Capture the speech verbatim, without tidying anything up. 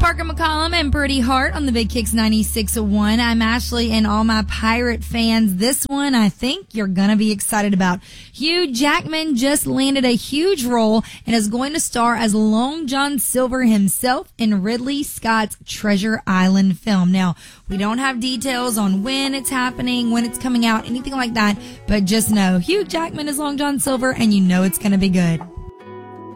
Parker McCollum and Pretty Heart on the Big Kicks ninety-six point one. I'm Ashley, and all my pirate fans, this one I think you're going to be excited about. Hugh Jackman just landed a huge role and is going to star as Long John Silver himself in Ridley Scott's Treasure Island film. Now, we don't have details on when it's happening, when it's coming out, anything like that, but just know Hugh Jackman is Long John Silver, and you know it's going to be good.